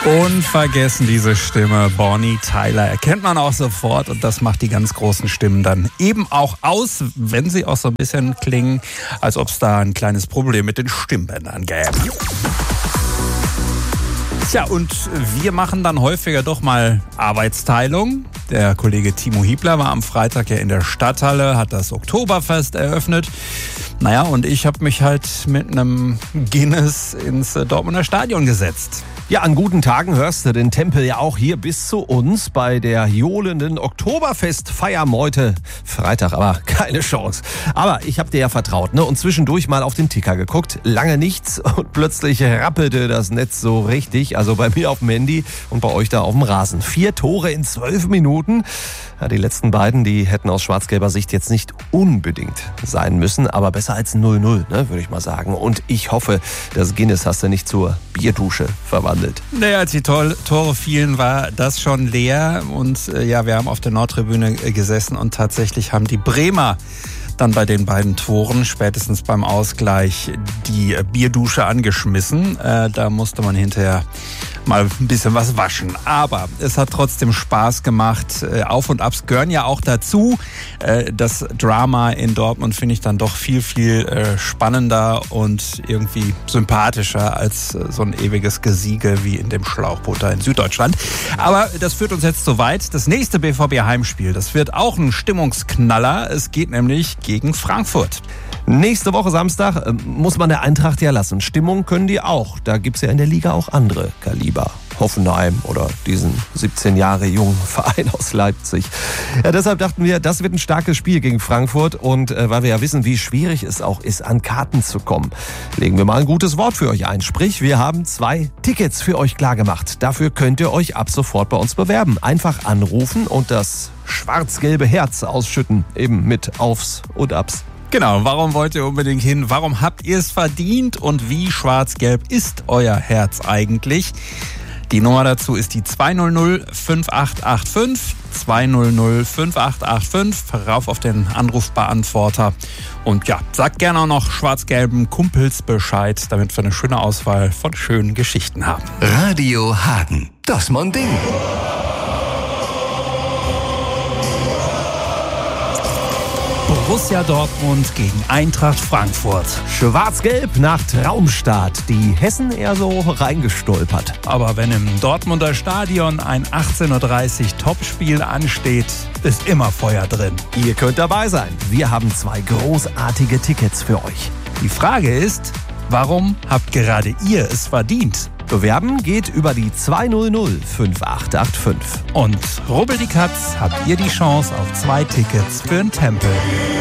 Unvergessen diese Stimme, Bonnie Tyler, erkennt man auch sofort und das macht die ganz großen Stimmen dann eben auch aus, wenn sie auch so ein bisschen klingen, als ob es da ein kleines Problem mit den Stimmbändern gäbe. Tja, und wir machen dann häufiger doch mal Arbeitsteilung. Der Kollege Timo Hiebler war am Freitag ja in der Stadthalle, hat das Oktoberfest eröffnet. Naja, und ich habe mich halt mit einem Guinness ins Dortmunder Stadion gesetzt. Ja, an guten Tagen hörst du den Tempel ja auch hier bis zu uns bei der johlenden Oktoberfest-Feiermeute. Freitag, aber keine Chance. Aber ich habe dir ja vertraut, ne? Und zwischendurch mal auf den Ticker geguckt. Lange nichts und plötzlich rappelte das Netz so richtig. Also bei mir auf dem Handy und bei euch da auf dem Rasen. 4 Tore in 12 Minuten. Ja, die letzten beiden, die hätten aus schwarz-gelber Sicht jetzt nicht unbedingt sein müssen. Aber besser als 0-0, ne, würde ich mal sagen. Und ich hoffe, das Guinness hast du nicht zur Bierdusche verwandelt. Naja, als die Tore fielen, war das schon leer. Und ja, wir haben auf der Nordtribüne gesessen und tatsächlich haben die Bremer dann bei den beiden Toren spätestens beim Ausgleich die Bierdusche angeschmissen. Da musste man hinterher mal ein bisschen was waschen. Aber es hat trotzdem Spaß gemacht. Auf und Abs gehören ja auch dazu. Das Drama in Dortmund finde ich dann doch viel, viel spannender und irgendwie sympathischer als so ein ewiges Gesiege wie in dem Schlauchboot da in Süddeutschland. Aber das führt uns jetzt so weit. Das nächste BVB-Heimspiel, das wird auch ein Stimmungsknaller. Es geht nämlich gegen Frankfurt. Nächste Woche Samstag muss man der Eintracht ja lassen. Stimmung können die auch. Da gibt's ja in der Liga auch andere Kaliber. Hoffenheim oder diesen 17 Jahre jungen Verein aus Leipzig. Ja, deshalb dachten wir, das wird ein starkes Spiel gegen Frankfurt. Und weil wir ja wissen, wie schwierig es auch ist, an Karten zu kommen, legen wir mal ein gutes Wort für euch ein. Sprich, wir haben 2 Tickets für euch klargemacht. Dafür könnt ihr euch ab sofort bei uns bewerben. Einfach anrufen und das schwarz-gelbe Herz ausschütten. Eben mit Aufs und Abs. Genau, warum wollt ihr unbedingt hin? Warum habt ihr es verdient? Und wie schwarz-gelb ist euer Herz eigentlich? Die Nummer dazu ist die 200 5885, 200 5885, rauf auf den Anrufbeantworter. Und ja, sagt gerne auch noch schwarz-gelben Kumpels Bescheid, damit wir eine schöne Auswahl von schönen Geschichten haben. Radio Hagen, das Monding. Borussia Dortmund gegen Eintracht Frankfurt. Schwarz-gelb nach Traumstart. Die Hessen eher so reingestolpert. Aber wenn im Dortmunder Stadion ein 18:30 Uhr Topspiel ansteht, ist immer Feuer drin. Ihr könnt dabei sein. Wir haben 2 großartige Tickets für euch. Die Frage ist, warum habt gerade ihr es verdient? Bewerben geht über die 200 5885. Und rubbel die Katz, habt ihr die Chance auf 2 Tickets für den Tempel.